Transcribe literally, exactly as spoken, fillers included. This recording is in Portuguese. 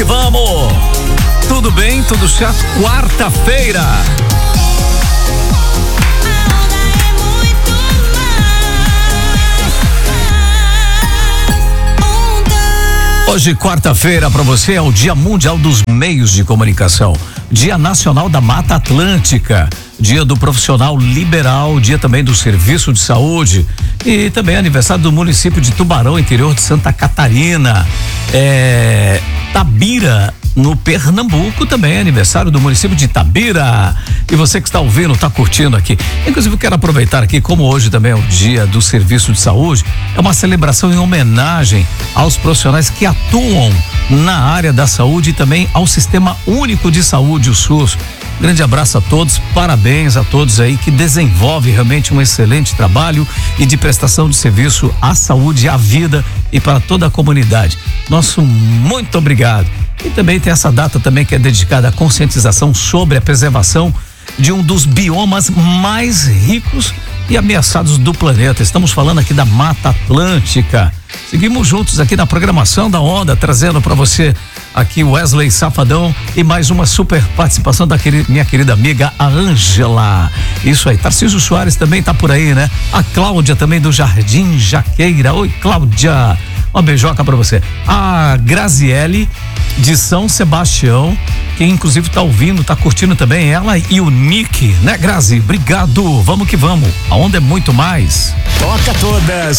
vamos! Tudo bem? Tudo certo? Quarta-feira! Hoje, quarta-feira, para você é o Dia Mundial dos Meios de Comunicação, Dia Nacional da Mata Atlântica, Dia do Profissional Liberal, Dia também do Serviço de Saúde e também aniversário do município de Tubarão, interior de Santa Catarina. É, Tabira, no Pernambuco, também é aniversário do município de Tabira. E você que está ouvindo, está curtindo aqui. Inclusive, eu quero aproveitar aqui, como hoje também é o Dia do Serviço de Saúde, é uma celebração em homenagem aos profissionais que atuam na área da saúde e também ao Sistema Único de Saúde, o SUS. Grande abraço a todos, parabéns a todos aí que desenvolvem realmente um excelente trabalho e de prestação de serviço à saúde, à vida e para toda a comunidade. Nosso muito obrigado. E também tem essa data também que é dedicada à conscientização sobre a preservação de um dos biomas mais ricos e ameaçados do planeta. Estamos falando aqui da Mata Atlântica. Seguimos juntos aqui na programação da Onda, trazendo para você aqui o Wesley Safadão e mais uma super participação da querida, minha querida amiga a Ângela. Isso aí, Tarcísio Soares também tá por aí, né? A Cláudia também do Jardim Jaqueira. Oi, Cláudia. Uma beijoca pra você. A Graziele de São Sebastião, que inclusive tá ouvindo, tá curtindo também, ela e o Nick, né, Grazi? Obrigado, vamos que vamos. A Onda é muito mais. Toca todas,